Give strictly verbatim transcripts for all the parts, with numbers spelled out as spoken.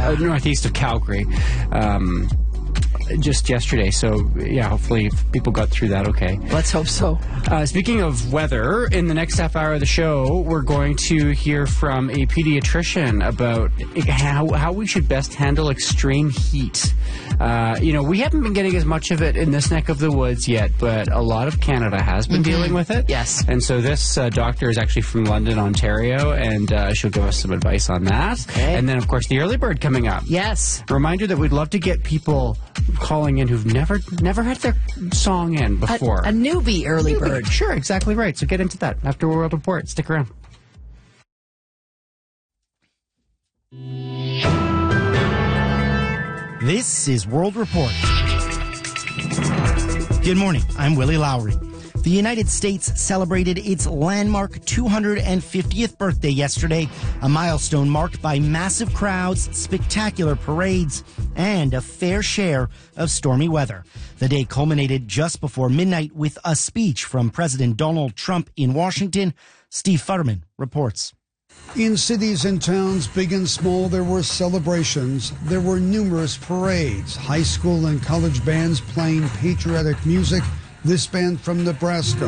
uh, northeast of Calgary. Um, just yesterday. So, yeah, hopefully people got through that okay. Let's hope so. Uh, speaking of weather, in the next half hour of the show, we're going to hear from a pediatrician about how, how we should best handle extreme heat. Uh, you know, we haven't been getting as much of it in this neck of the woods yet, but a lot of Canada has been mm-hmm. dealing with it. Yes. And so this uh, doctor is actually from London, Ontario, and uh, she'll give us some advice on that. Okay. And then, of course, the early bird coming up. Yes. Reminder that we'd love to get people calling in who've never never had their song in before. A, a newbie early newbie. bird. Sure, exactly right. So get into that after World Report. Stick around. This is World Report. Good morning. I'm Willie Lowry. The United States celebrated its landmark two hundred fiftieth birthday yesterday, a milestone marked by massive crowds, spectacular parades, and a fair share of stormy weather. The day culminated just before midnight with a speech from President Donald Trump in Washington. Steve Futterman reports. In cities and towns, big and small, there were celebrations. There were numerous parades, high school and college bands playing patriotic music. This band from Nebraska.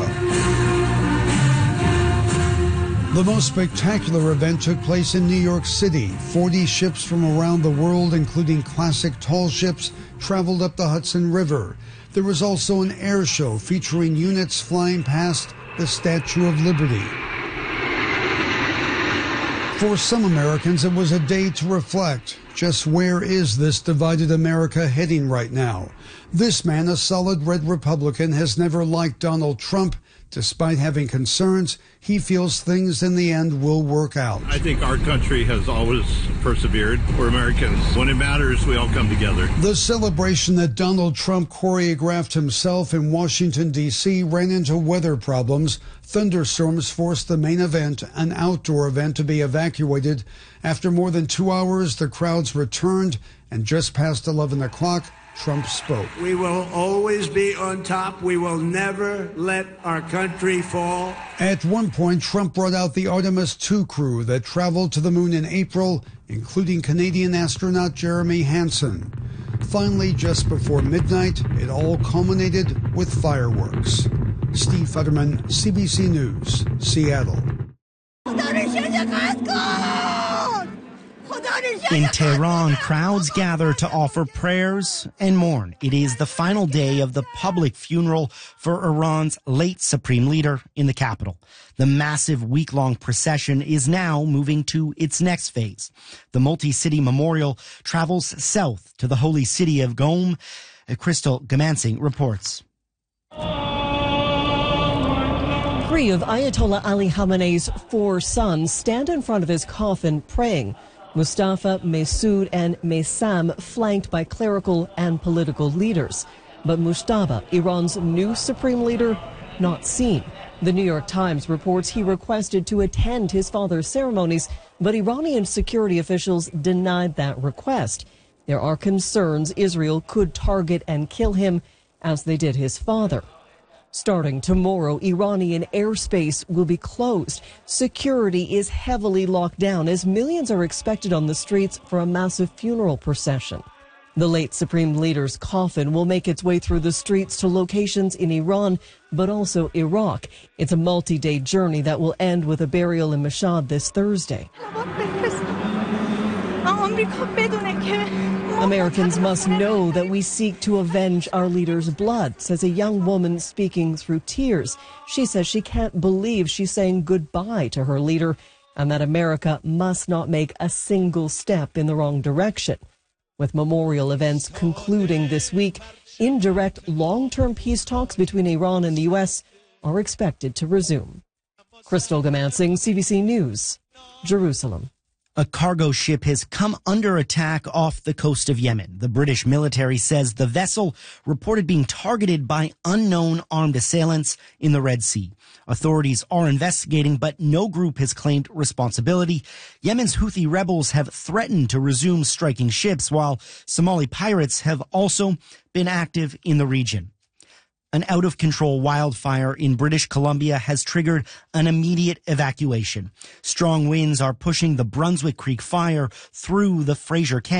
The most spectacular event took place in New York City. forty ships from around the world, including classic tall ships, traveled up the Hudson River. There was also an air show featuring units flying past the Statue of Liberty. For some Americans, it was a day to reflect. Just where is this divided America heading right now? This man, a solid red Republican, has never liked Donald Trump. Despite having concerns, he feels things in the end will work out. I think our country has always persevered. We're Americans. When it matters, we all come together. The celebration that Donald Trump choreographed himself in Washington, D C ran into weather problems. Thunderstorms forced the main event, an outdoor event, to be evacuated. After more than two hours, the crowds returned, and just past eleven o'clock, Trump spoke. We will always be on top. We will never let our country fall. At one point, Trump brought out the Artemis two crew that traveled to the moon in April, including Canadian astronaut Jeremy Hansen. Finally, just before midnight, it all culminated with fireworks. Steve Futterman, C B C News, Seattle. In Tehran, crowds gather to offer prayers and mourn. It is the final day of the public funeral for Iran's late supreme leader in the capital. The massive week-long procession is now moving to its next phase. The multi-city memorial travels south to the holy city of Qom. Crystal Gamansing reports. Three of Ayatollah Ali Khamenei's four sons stand in front of his coffin praying. Mustafa, Masoud, and Maysam flanked by clerical and political leaders. But Mujtaba, Iran's new supreme leader, not seen. The New York Times reports he requested to attend his father's ceremonies, but Iranian security officials denied that request. There are concerns Israel could target and kill him, as they did his father. Starting tomorrow, Iranian airspace will be closed. Security is heavily locked down as millions are expected on the streets for a massive funeral procession. The late supreme leader's coffin will make its way through the streets to locations in Iran, but also Iraq. It's a multi-day journey that will end with a burial in Mashhad this Thursday. Americans must know that we seek to avenge our leader's blood, says a young woman speaking through tears. She says she can't believe she's saying goodbye to her leader and that America must not make a single step in the wrong direction. With memorial events concluding this week, indirect long-term peace talks between Iran and the U S are expected to resume. Crystal Gamansing, C B C News, Jerusalem. A cargo ship has come under attack off the coast of Yemen. The British military says the vessel reported being targeted by unknown armed assailants in the Red Sea. Authorities are investigating, but no group has claimed responsibility. Yemen's Houthi rebels have threatened to resume striking ships, while Somali pirates have also been active in the region. An out-of-control wildfire in British Columbia has triggered an immediate evacuation. Strong winds are pushing the Brunswick Creek fire through the Fraser Canyon.